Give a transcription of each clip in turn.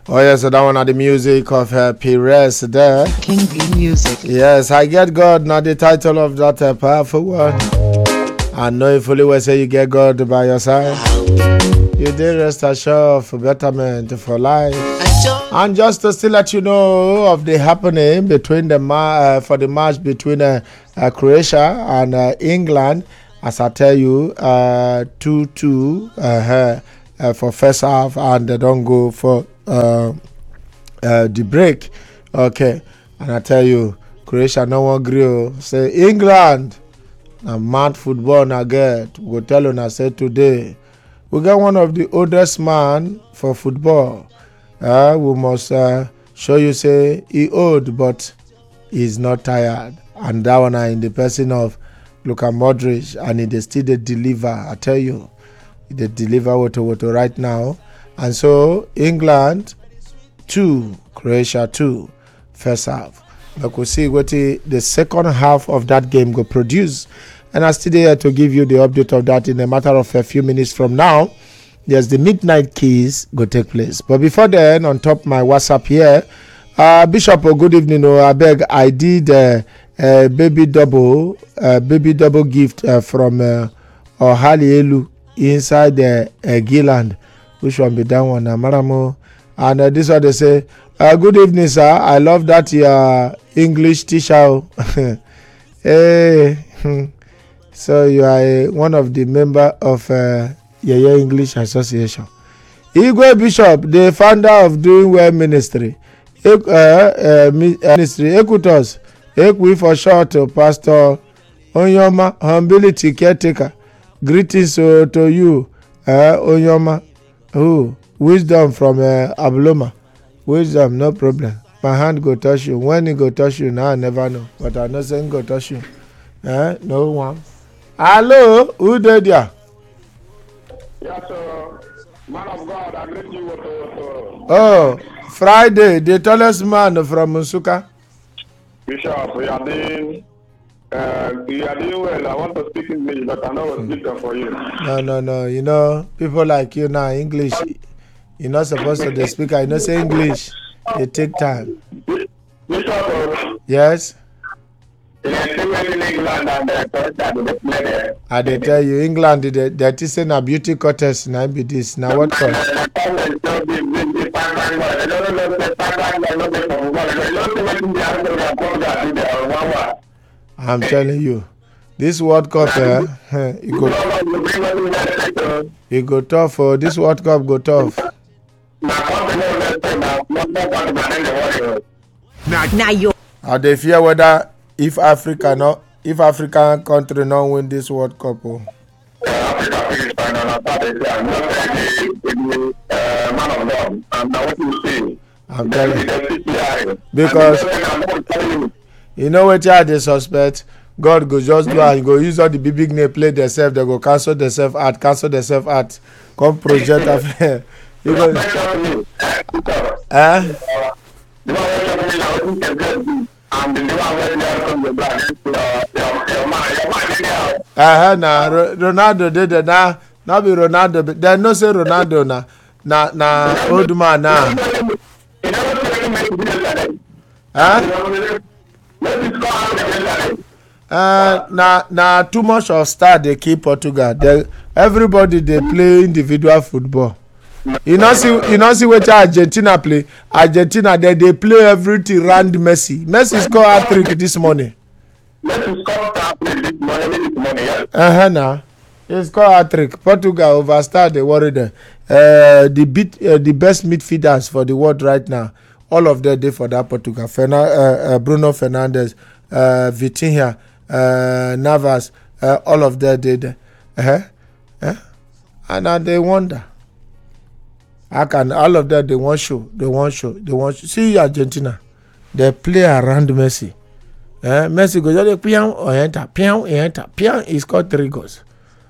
Oh yes, so that one are the music of Perez there. King B Music. Yes, I get God, not the title of that powerful word. I know you fully well say you get God by your side. You did rest assured for betterment for life. And just to still let you know of the happening between the for the match between Croatia and England, as I tell you, 2-2 for first half, and they don't go for the break. Okay, and I tell you, Croatia no one agree. Say England, na mad football na get. We go tell you na say today we get one of the oldest man for football. We must show you say he old, but he's not tired. And that one are in the person of Luka Modric, and he still they deliver. I tell you, they deliver what right now. And so England 2, Croatia 2, first half. We could see what the second half of that game go produce. And I still here to give you the update of that in a matter of a few minutes from now. Yes, the midnight keys go take place. But before then, on top my WhatsApp here, Bishop, good evening. I beg, I did baby double gift from Ohali Elu inside the Gilland. Which one be that one? Maramo. And this one they say, good evening, sir. I love that your English teacher. Hey. So you are one of the member of Yeye English Association. Igwe Bishop, the founder of Doing Well Ministry, Ministry Equitos, Equi for short, Pastor Onyoma, Humility Caretaker. Greetings to you, Onyoma. Wisdom from Abloma. Wisdom, no problem. My hand go touch you. When it go touch you, now I never know. But I know saying go touch you. No one. Hello, who did ya? Yes, sir. Man of God, I greet you with Oh, Friday, the tallest man from Musuka. Bishop, you are doing well. I want to speak English, but I know it's difficult for you. No. You know, people like you now, English, you're not supposed to speak. I know say English. It take time. Bishop, yes? England and I dey tell you, England, they say na beauty contest, na be this. Now what for? I'm telling you, this World Cup, it go tough. This World Cup go tough. Now you. I dey fear whether if African country not win this World Cup. I'm telling you. Because you know what they suspect? God go just do and go use all the big name play themselves, they go cancel themselves out, come project after. You go, na Ronaldo did it now be Ronaldo, but they no say Ronaldo na old man now. Na too much of star they keep Portugal. Everybody they play individual football. You know see what Argentina play. Argentina they play everything round Messi. Messi scored a hat-trick this morning. Messi scored a hat-trick this morning. Now he scored a hat-trick. Portugal overstar they worry them. The best midfielders for the world right now. All of them they for that Portugal. Bruno Fernandes, Vitinha, Navas, all of them did. And now they wonder. How can all of that they want show. See Argentina, they play around Messi. Messi goes just piang, he scored 3 goals.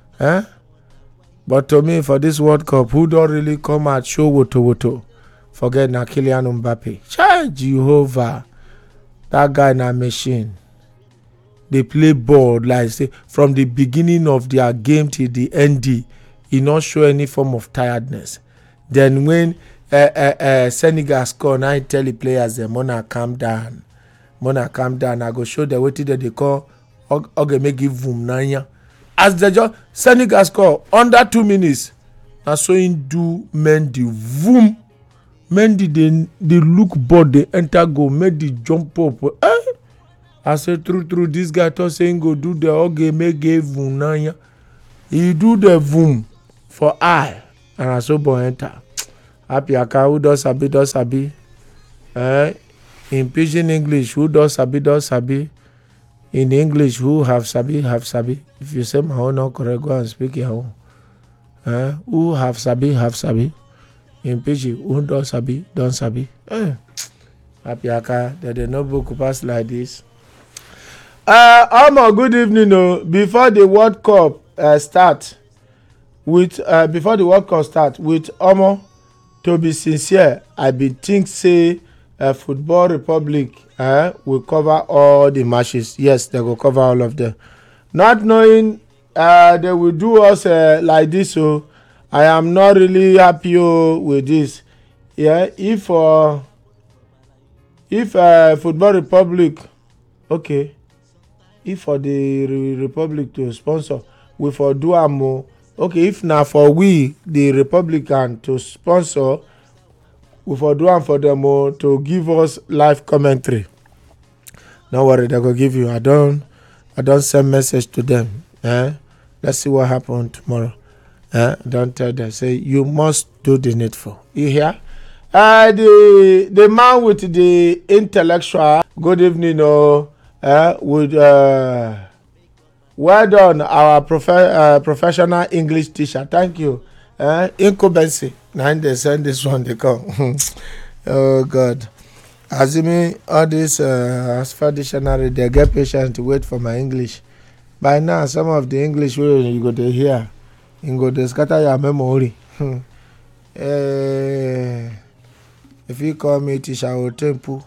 But to me, for this World Cup, who don't really come out show woto, forget na Kylian Mbappe. Jehovah, that guy na machine. They play ball like say from the beginning of their game till the end. He not show any form of tiredness. Then when Senegal score. Now I tell the players, Mona calm down. I go show them wetin they call oge make give boom nanya. As the just Senegal score under 2 minutes. Na so him do Mendy boom. Mendy they look bored, they enter goal, Mendy jump up. I say true, this guy thought saying go do the oge make give boom nanya. He do the boom for eye, and I so boy enter. Happy aka who does sabi. In pidgin English, who does sabi. In English, who have sabi. If you say my own not correct, go and speak your own. Who have sabi. In pidgin, who does sabi, don't sabi. Happy aka, the notebook pass like this. Good evening. Before the World Cup start with Omo, to be sincere, I be think say Football Republic will cover all the matches. Yes, they will cover all of them. Not knowing they will do us like this, so I am not really happy with this. Yeah, if Football Republic, okay, if for the Republic to sponsor, we for do am. Okay, if na for we the Republican to sponsor, we for do am for them to give us live commentary. No worry, they go give you. I don't send message to them. Let's see what happen tomorrow. Don't tell them. Say you must do the needful. You hear? The man with the intellectual. Good evening. With well done, our professional English teacher. Thank you. Incumbency. Now they send this one. They come. Oh God. Assuming all this as for dictionary, they get patient to wait for my English. By now, some of the English you go to hear, you go to scatter your memory. If you call me teacher Otempu,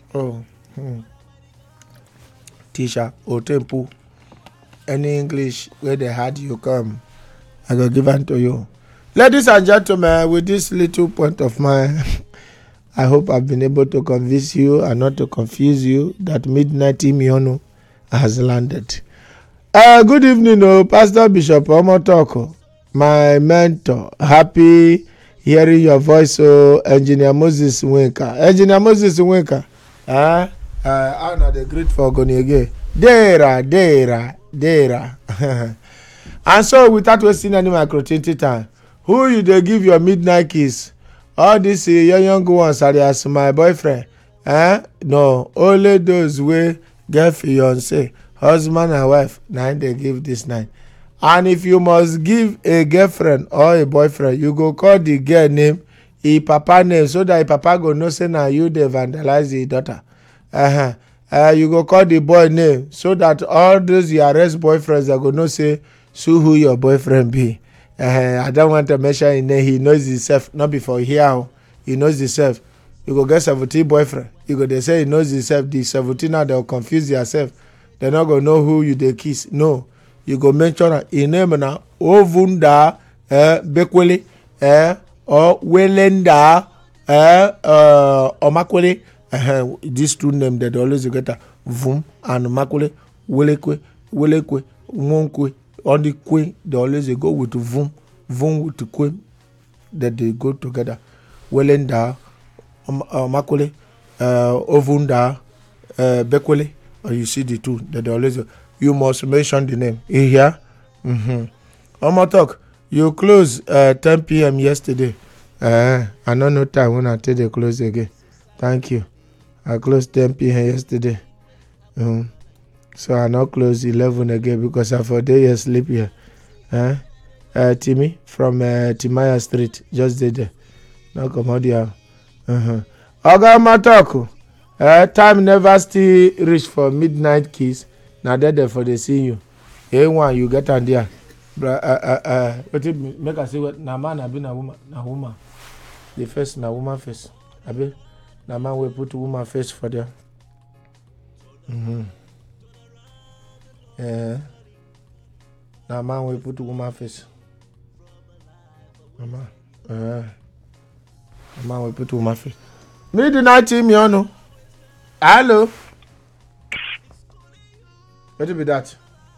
teacher Otempu, any English where they had you come, I go give it to you. Ladies and gentlemen, with this little point of mine, I hope I've been able to convince you and not to confuse you that Midnight Imiono has landed. Good evening, Pastor Bishop Omotoko, my mentor. Happy hearing your voice, Engineer Moses Winka. Engineer Moses Winka. I'm not the great for Goniege. Dera. And so, without wasting any micro-tinty time, who you they give your midnight kiss? All these young ones are as my boyfriend. No, only those wey get fiance, husband and wife, now they give this night. And if you must give a girlfriend or a boyfriend, you go call the girl name, e papa name, so that e papa go know say na you dey vandalize the daughter. You go call the boy name, so that all those you arrest boyfriends are go know say so who your boyfriend be. I don't want to mention his name. He knows himself, not before here. He knows himself. You go get 17 boyfriend. You go they say he knows himself. The 17 now they'll confuse yourself. They're not gonna know who you they kiss. No, you go mention his name now. Ovunda Bekwele or Welenda Omakwele. These two names that always get a Vum and Makwele Welekwe Wonkwe. On the queen, they always go with Vum with the queen, that they go together. Welenda, Makole, Ovunda, Bekwele, or you see the two, that they always you must mention the name. You hear? Talk, you close 10 p.m. yesterday. I don't know time when I tell they close again. Thank you. I closed 10 p.m. yesterday. So I now close 11 again because I for day sleep here. Timmy from Timaya Street, just there. Now come out here. Oga Matoko. Time never still reach for midnight kiss. Now there for the see you. A1 you get on there. What make I say what? Na man I be na woman. The first na woman face. I be na man we put woman face for there. Now man we put woman face. Mama. Man, we put to my face. Midnight team, you know. Hello. What will be that?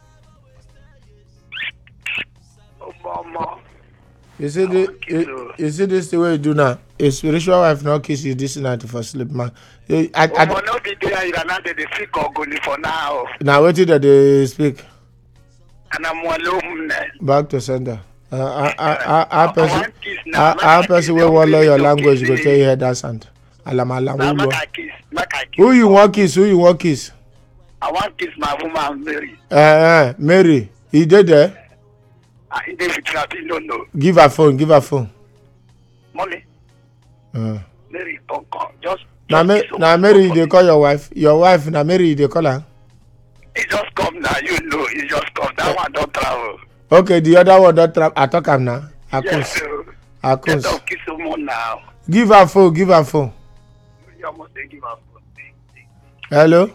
Mama. You see this the way you do now? A spiritual wife not kiss you this night for sleep, man. I not be there. You are not the sick or going for now. Now what did they speak? And I'm alone. Back to sender. Our person will want your language. You go tell you that sound. Alam. Who you want kiss? Who you want kiss? I want kiss my woman Mary. Mary. He did there. He did with nothing. No. Give her phone. Give her phone. Money. Mary, come. Just. Now Mary, they call your wife. Your wife. Now Mary, they call her. He just come now. You know, he just come. That one don't travel. Okay, the other one don't travel. I talk him now. Yes, sir. Akos. Don't kiss someone now. Give her phone. Give her phone. You must give her phone. Hello.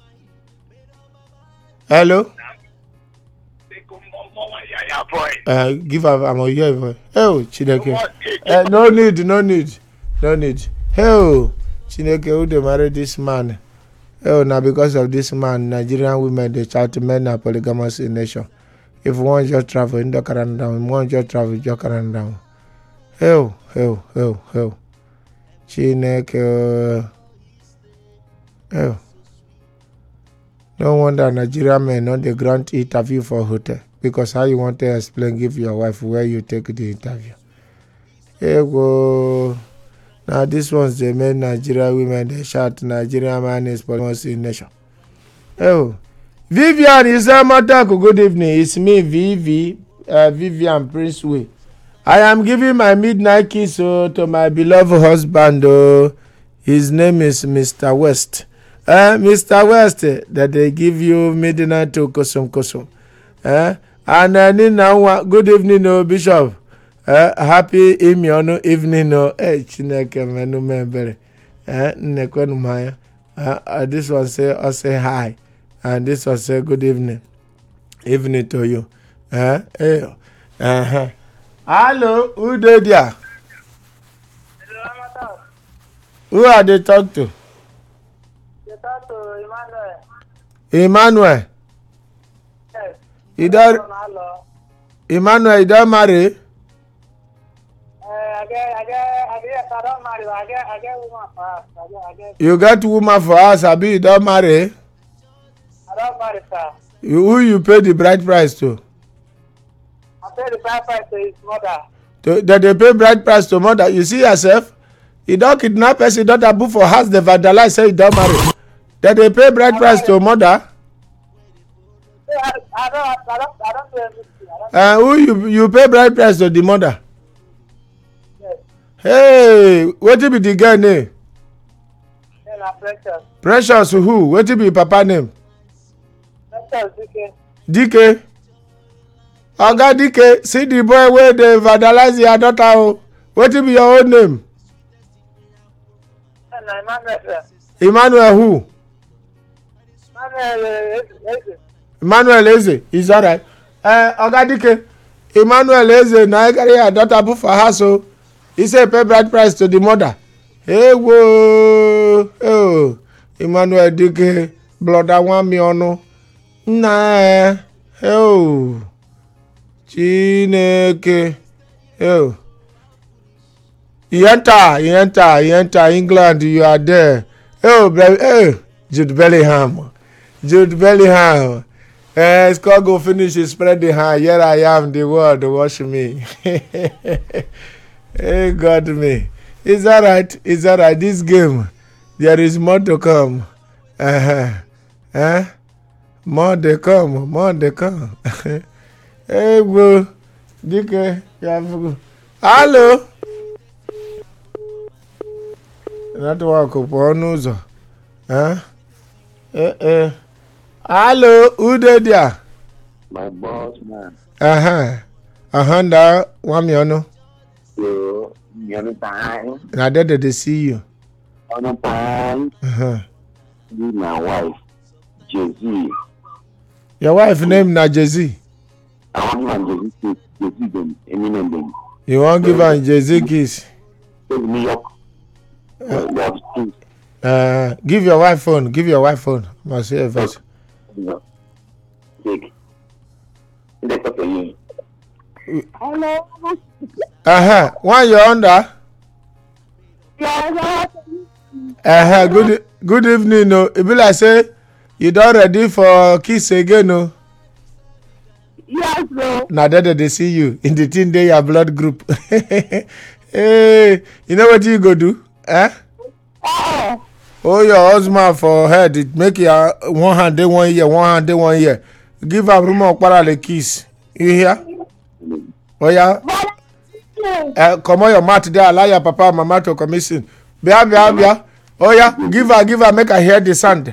Hello. Give her. I'm on your voice. Oh, Chineke. No need. Oh, Chineke, who they marry this man? Oh, now because of this man, Nigerian women they try to men are polygamous in nation. If one just travel in the current down, one just travel just current down. Oh. Chineke. Oh. No wonder Nigerian men not the grant interview for hotel. Because how you want to explain, give your wife where you take the interview. Hey, go. Now this one's the main Nigerian women, they shout Nigerian man is polygamous in nation. Oh. Vivian is a Matako. Good evening. It's me, Vivian Prince Way. I am giving my midnight kiss to my beloved husband. His name is Mr. West. Mr. West, that they give you midnight to Kosum. And Nina, good evening, Bishop. Happy evening, Chineke menu membere. Nekwenu maya. This one say hi. And this one say good evening. Evening to you. Hello, who did there? Who are they talk to? They talk to Emmanuel. Yes. Emmanuel, you don't marry? I don't marry. I get woman for us. You got woman for us, Abi, you don't marry? I don't marry, sir. Who you pay the bride price to? I pay the bride price to his mother. That they pay bride price to mother. You see yourself? You don't kidnap person, you don't abuse for house, they vandalize, say you don't marry. That they pay bride price to mother? I don't do anything. Who you pay bride price to the mother? Yes. Hey, what be the girl name? Precious. Precious who? What be papa name? Precious DK. DK? Oga DK, see the boy where they vandalize your daughter. What be your own name? Emmanuel who? Emmanuel Eze. Is that right? Oga DK, Emmanuel Eze, now I carry your daughter for her, so he say pay bride price to the mother. Hey, whoa. Oh, Emmanuel DK, blood I want me on no. Nah. Oh. Chineke. Oh. You enter England, you are there. Oh, baby. Hey, Jude Bellingham. Scott go finish, spread the hand. Here I am, the world, watch me. Hey, God me. Is that right? This game, there is more to come. More to come. Hey, bro. DK, hello. Network upon news. Hello, who did there? My boss, man. That one, you know. So, you know, time. Now that they see you. On a time. With my wife, Jay-Z. Your wife name na Jay-Z? I want Jay-Z them, Eminem them. You want give her Jay-Z kiss? New York, But Give your wife phone. Give your wife phone. Must hear first. take. They talk to you. Hello. Why you under? Yes. Good evening. No, it be like say you don ready for kiss again. No. Yes, bro. Now that they see you in the teen day your blood group. Hey, you know what you go do? Oh, your husband for head. It make your one hand day 1 year, one hand day 1 year. Give a room of parallel kiss. You hear? Oh yeah. Come on your mat there. Allow your papa and mama to come missing. Bia. Oh yeah. Give her. Make her hear the sound.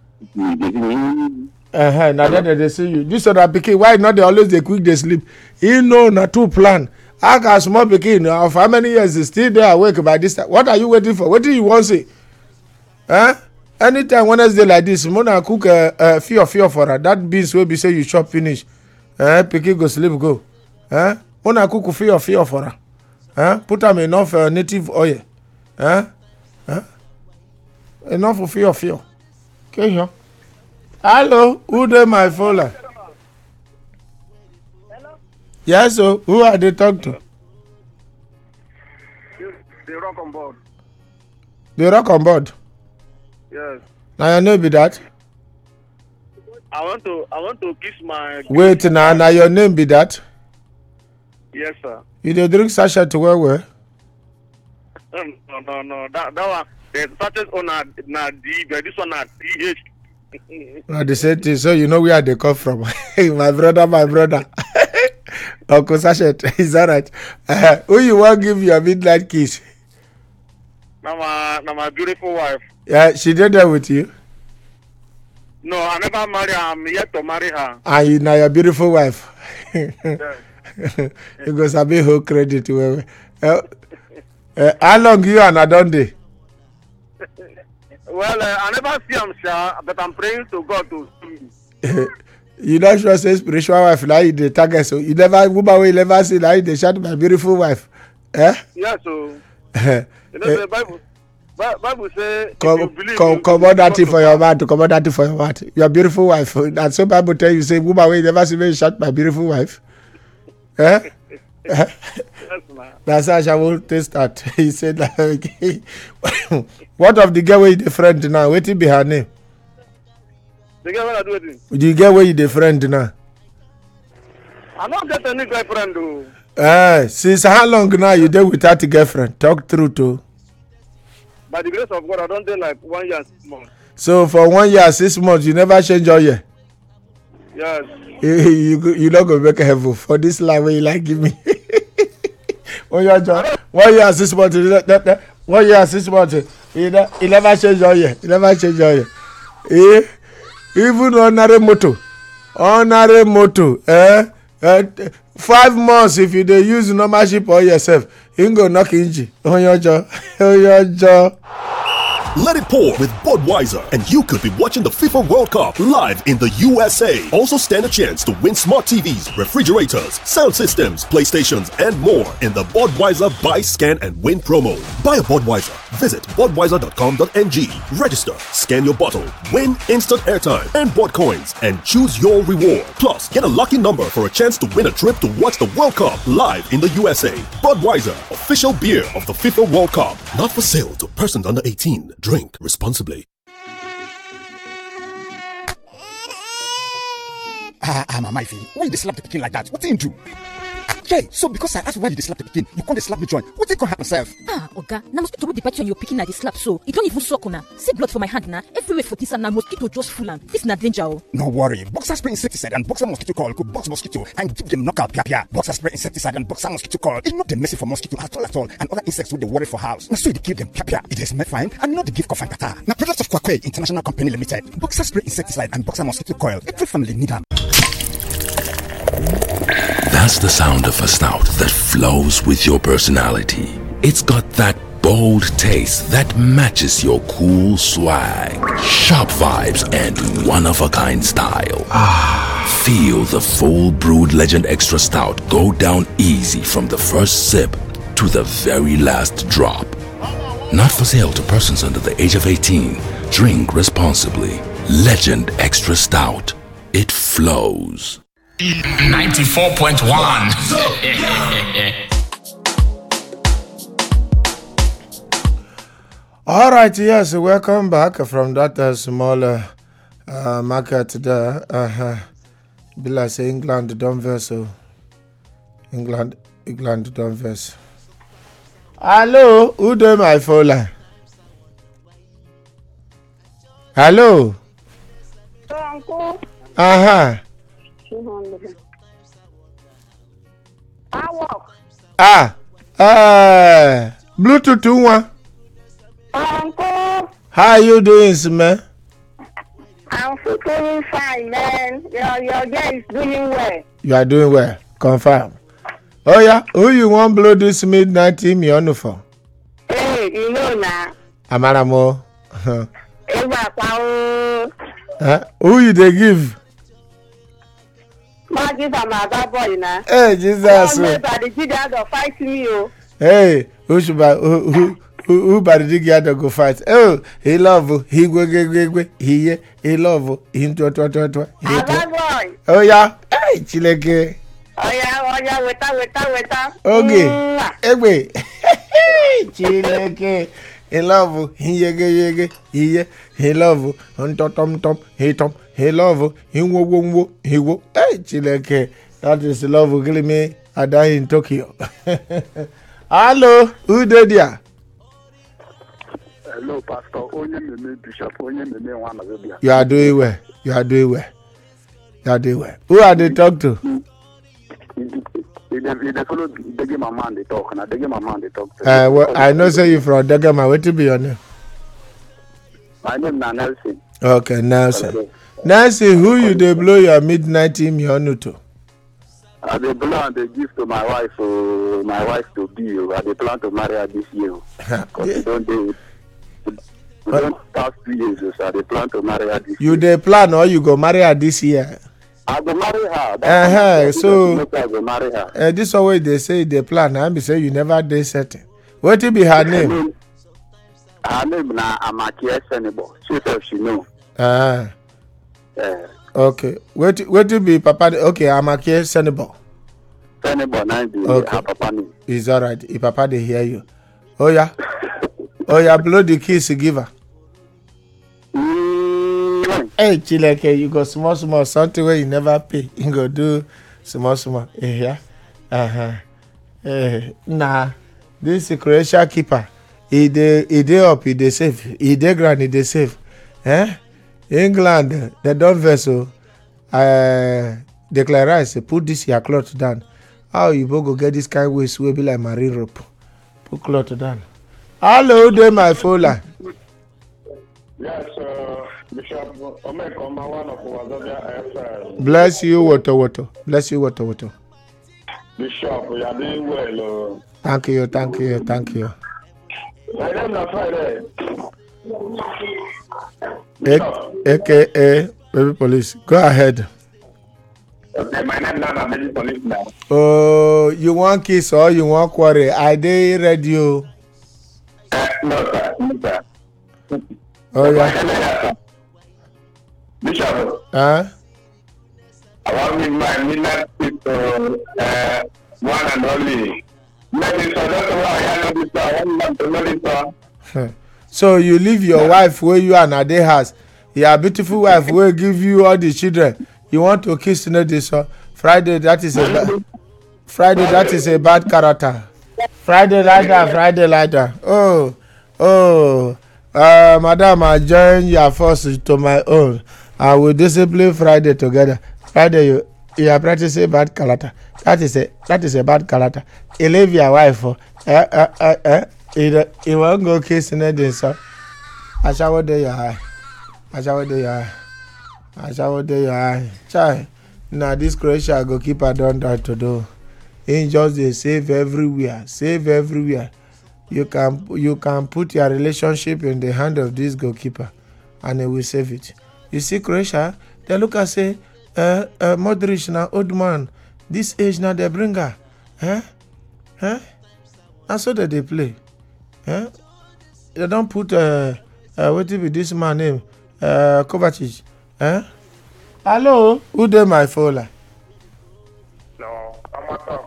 Now that they see you. This other pikin, why not they always they quick they sleep? You know, na two plan. I got small pikin of how many years is still there awake by this time. What are you waiting for? What do you want to say? Anytime Wednesday like this, Mona cook fear for her. That beans will be say you chop finish. Pikin go sleep go. Mona cook fear for her. Put am enough native oil. Enough of fear. Okay, here. Hello, who dey my phone? Hello. Yes, so who are they talk to? They rock on board. They rock on board. Yes. Now your name be that? I want to kiss my. Wait now your name be that? Yes, sir. You dey drink sachet to where? No. That one. The sachet on na D, but this one na TH. Now the same thing, so you know where they come from. my brother. Uncle Sachet, is that right? Who you want give your midnight kiss? Now my beautiful wife. Yeah, she did that with you? No, I never marry her. I'm yet to marry her. And you now your beautiful wife. Yes. You go sabi whole credit. How long you and Adonde? Well, I never see him, sir, but I'm praying to God to see me. You not sure say spiritual wife like the target, so you never woman will never see like they shout my beautiful wife. Yes, so you know the Bible say come on that thing for your mouth. Come on that thing for your mouth. Your beautiful wife. And so Bible tell you say woman will never see me shout my beautiful wife. Yes, man. That's how I will taste that. He said like, okay. What of the girl where you the friend now? Waiting be her name. The girl wanna do it. Do you get where you the friend now? I don't get any girlfriend though. Since how long now you there without a girlfriend? Talk true too. By the grace of God, I don't do like 1 year and 6 months. So for 1 year 6 months you never change your year. Yes. You not gonna make a heaven for this life where you like give me. 1 year 6 months. 1 year 6 months. You never change your year. You never change your year. Even ordinary motor. 5 months if you dey use normal ship or yourself, you go knock engine on your jaw. Let it pour with Budweiser, and you could be watching the FIFA World Cup live in the USA. Also stand a chance to win smart TVs, refrigerators, sound systems, PlayStations, and more in the Budweiser Buy, Scan, and Win promo. Buy a Budweiser. Visit budweiser.com.ng. Register, scan your bottle, win instant airtime and Bud coins, and choose your reward. Plus, get a lucky number for a chance to win a trip to watch the World Cup live in the USA. Budweiser, official beer of the FIFA World Cup. Not for sale to persons under 18. Drink responsibly. Mama, why you slap the pikin like that? What did you do? Okay, so because I asked why you slap the pikin, you can't slap me join. What did you happen, self? Oga, now mosquito will depart on your pikin na the slap, so it don't even suck on. See blood for my hand now. Everywhere for this and now mosquito just full on. This na danger. No worry, Boxer spray insecticide and Boxer mosquito coil could box mosquito and give them knockout pia. Boxer spray insecticide and Boxer mosquito coil. It's not the messy for mosquito at all, and other insects with the worry for house. Now so they kill them pia. It is made fine and not the gift cough and kata. Now products of Kwakwe International Company Limited. Boxer spray insecticide and Boxer mosquito coil. Every family need them. That's the sound of a stout that flows with your personality. It's got that bold taste that matches your cool swag, sharp vibes, and one-of-a-kind style. Feel the full brewed Legend Extra Stout go down easy from the first sip to the very last drop. Not for sale to persons under the age of 18. Drink responsibly. Legend Extra Stout. It flows. 94.1. All right, yes, welcome back from that smaller market there. Be like say England don't verse. England don't verse. Hello, who do my phone line? Hello. Uncle. Bluetooth one. Uncle. How you doing, man? I'm feeling fine, man. Your guy is doing well. You are doing well. Confirm. Oh yeah, who you want blow this midnight team you on for? Hey, you know now. Amaramo. Who you they give? Maggie for my bad boy now. Hey, Jesus. Fight me, oh. Hey, who should buy who by the digger to go fight? Oh, he love he go he love him to Boy. Oh yeah, hey, Chileke. Oh yeah, wait. Okay, Egbe. Chileke. He love he love he love he wo. Hey, Chileke. That is love killing me. I die in Tokyo. Hello, who did ya? Hello, Pastor. Bishop. You are doing well. Who are they talk to? They follow Degema man they talk. Now Degema man they talk to. Well, I know say you from Degema. What to be your name? My name is Nelson. Okay, Nelson. Nelson, who you they blow your midnight team you on to? I dey plan to give to my wife to be. I dey plan to marry her this year. Because we don't pass 2 years, so I dey plan to marry her this year. You dey plan or you go marry her this year? I go marry her. So I go marry her. This always they say they plan. I be say you never dey certain. What be her name? Her name na Amakie Senebo. She said she know. Okay. What be Papa? Okay, Amakie Senebo. Senebo na be her papa name. It's alright. If Papa they hear you. Oh yeah. Blow the kiss give her. Hey, Chileke, you go small something where you never pay. You go do small. Yeah. Nah. This is Croatia keeper. He dey up, he dey safe. He dey ground, he dey safe. England, they don't vessel. Declare rice, put this your cloth down. How you go get this kind of waist will be like marine rope. Put cloth down. Hello, there my phone line. Yes, Bishop Omekoma, one of Wazobia FM. Bless you, water. Bless you, water. Bishop, you are doing well. Thank you. My name is Friday. AKA Baby Police. Go ahead. Okay, my name is Baby Police now. Oh, you want kiss or you want quarrel? I dey ready. No, sir. Oh yeah. Bishop. I want with my midnight to one and only. So you leave your wife where you are in Ade house. Your beautiful wife will give you all the children. You want to kiss this Friday? That is a bad character. Friday like that. Oh. Madam, I join your forces to my own. I will discipline Friday together. Friday, you are practicing bad character. That is a bad character. You leave your wife. You won't go kissing this, sir. I shower there your eye. Child. Now this Croatia goalkeeper don't die to do. He just they save everywhere. You can put your relationship in the hand of this goalkeeper, and he will save it. You see Croatia, they look and say, Modric now old man. This age now they bring her. And so that they play. they don't put what be this man name? Kovacic. Hello, who dey my phone? No, Amata.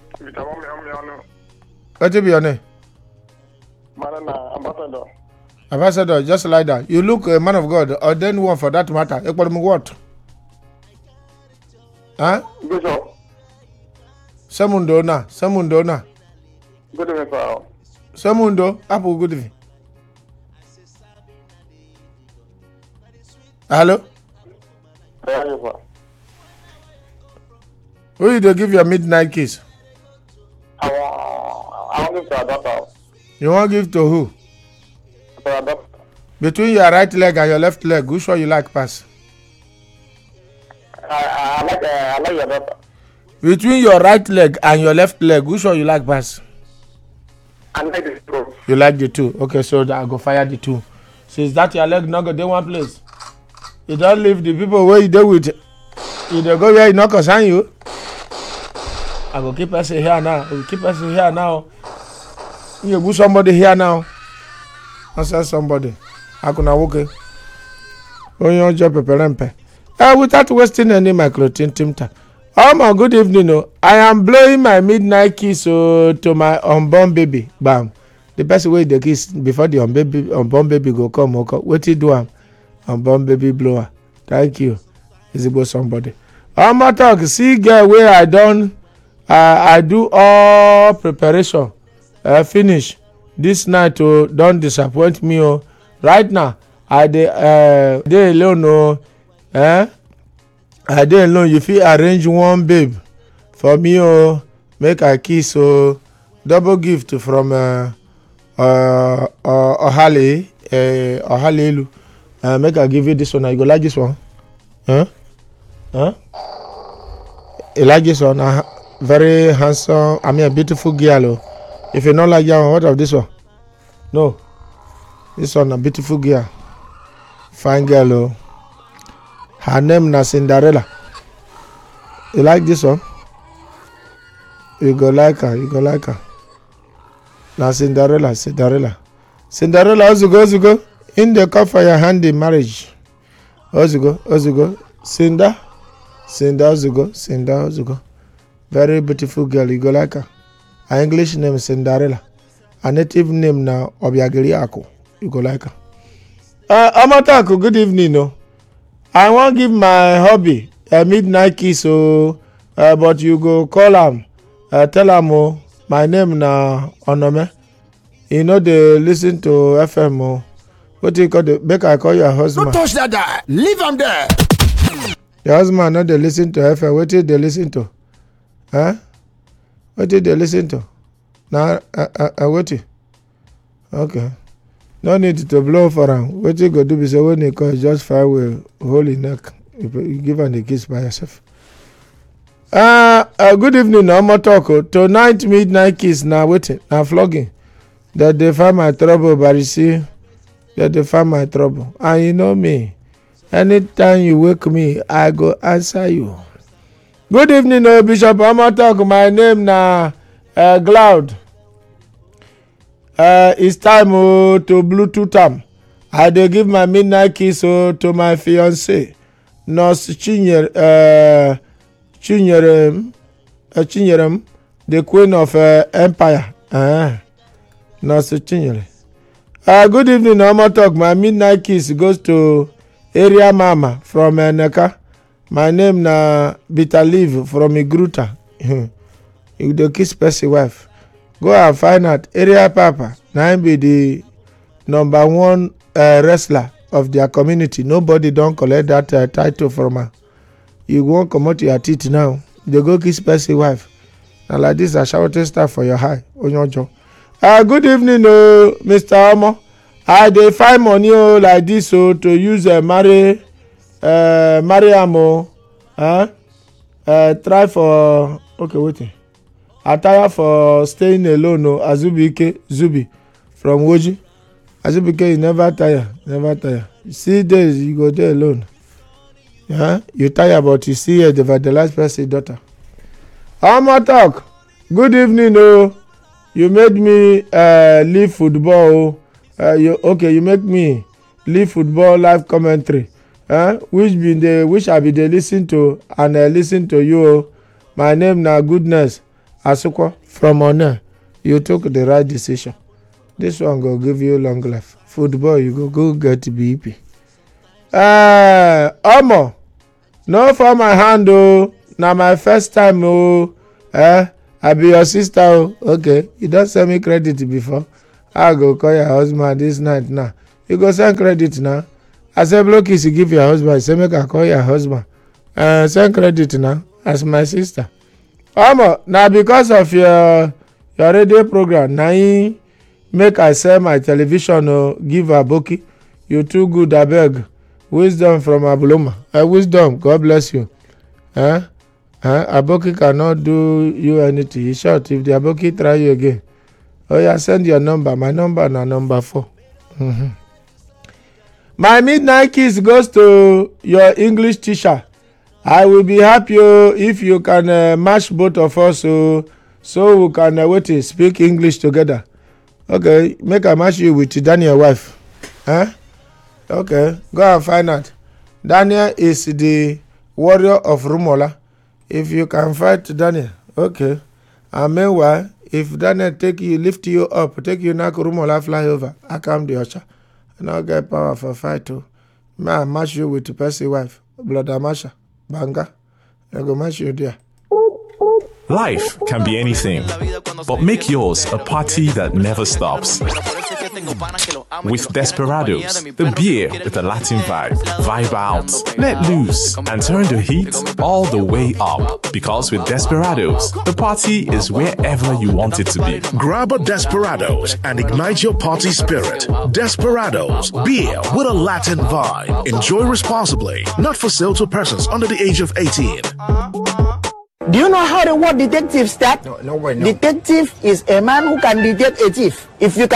What be your name? Manana, Ambassador. Ambassador, just like that. You look a man of God, or then one for that matter. What? Huh? Bishop. Samundona. Good evening, sir. Samundo, Apple, good evening. Hello? How are you, sir? Who you to give your midnight kiss? I want to give to daughter. You want to give to who? To daughter. Between your right leg and your left leg, which one you like pass? I like your daughter. Between your right leg and your left leg, which one you like pass? I like the two. You like the two? Okay, so I go fire the two. Since that your leg not go dey one place, you don't leave the people where you dey with. You dey go where you not concern you. I go keep person here now. I will keep person here now. You put somebody here now. Answer somebody. I could not walk it. Oh, you job peperempe. Without wasting any microtin timta. Oh my good evening. Oh. I am blowing my midnight kiss to my unborn baby. Bam. The person wey dey kiss before the unborn baby go come. Wetin do am? Unborn baby blower. Thank you. Is it somebody? My talk. See girl wey I don. I do all preparation. Finish. This night don't disappoint me. Right now, I dey alone. I dey alone. You fit arrange one babe for me. Make I kiss. Double gift from Ohale. Make I give you this one. You go like this one? You like this one? Very handsome. I mean, a beautiful girl. If you don't like that one, what of this one? No. This one a beautiful girl. Fine girl. Her name na Cinderella. You like this one? You go like her. Na Cinderella. Cinderella, Ozugo. In the cup for your hand in marriage. Ozugo. Cinda, Ozugo. Very beautiful girl. You go like her. Her English name is Cinderella. Her native name now Obiageli Ako. You go like her. Amatako, good evening. No, I want give my hobby a midnight kiss. But you go call am. Tell am my name na Onome. You know they listen to FM. What do you call the? Make I call your husband. Don't touch that guy. Leave him there. Your husband not they listen to FM. What did they listen to? Huh? What did they listen to? Now, what? Okay. No need to blow for him. What you go do is when you call just fire with holy neck. You give him the kiss by yourself. Good evening. No more talk. Tonight midnight kiss. Now waiting. Now flogging. That they find my trouble, but you see, that they find my trouble. And you know me. Anytime you wake me, I go answer you. Good evening, Bishop Amatok. My name na Cloud. It's time to Bluetooth am. I dey give my midnight kiss to my fiancée, Nurse Chinyerem, the Queen of Empire. Nurse Chinyere. Good evening, Amatok. My midnight kiss goes to Area Mama from Neka. My name na Bitter Leaf from Igruta. You dey kiss person wife. Go and find out Area Papa. Now be the number one wrestler of their community. Nobody don't collect that title from her. You won't come out your teeth now. They go kiss person wife. And like this, I shouting stuff for your high on your jaw. Good evening, Mr. Omo. I dey find money like this to use marry am. Try for okay waiting. I tire for staying alone. Azubike Zubi from Woji. Azubike, you never tire. You see days you go there alone. You tire, but you see the last person daughter. Omo talk. Good evening. You made me leave football. You make me leave football live commentary. Which I be dey listen to and listen to you. My name na Goodness Asukwa from Onne. You took the right decision. This one go give you long life. Football, you go get BP. Omo, no for my hand oh. Na my first time oh. I be your sister oh. Okay, you don send me credit before. I go call your husband this night now. You go send credit now. I say blow kiss you give your husband. Say make I call your husband. Send credit now as my sister. Omo, na because of your radio program na make I sell my television or give Aboki. You too good abeg. Wisdom from Abuloma. Wisdom, God bless you. Aboki cannot do you anything. In short, if the Aboki try you again, send your number. My number na number 4. My midnight kiss goes to your English teacher. I will be happy if you can match both of us so we can speak English together. Okay, make I match you with Daniel wife. Okay, go and find out. Daniel is the warrior of Rumola. If you can fight Daniel, okay. And meanwhile, if Daniel lift you up, take you now Rumola fly over, I come the usher. And I'll get power for fight too. May I match you with Percy wife, Blood Amasha, Banga. I go match you there. Life can be anything, but make yours a party that never stops. With Desperados, the beer with a Latin vibe. Vibe out, let loose, and turn the heat all the way up. Because with Desperados, the party is wherever you want it to be. Grab a Desperados and ignite your party spirit. Desperados, beer with a Latin vibe. Enjoy responsibly. Not for sale to persons under the age of 18. Do you know how the word detective starts? No. Detective is a man who can detect a thief. If you can